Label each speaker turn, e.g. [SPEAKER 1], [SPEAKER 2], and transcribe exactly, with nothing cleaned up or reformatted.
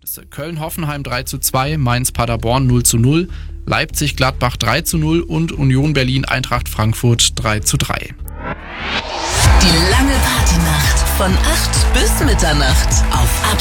[SPEAKER 1] Ergebnisse: Köln-Hoffenheim drei zu zwei, Mainz-Paderborn null zu null, Leipzig-Gladbach drei zu null und Union Berlin-Eintracht Frankfurt drei zu drei.
[SPEAKER 2] Die lange Partynacht von acht bis Mitternacht auf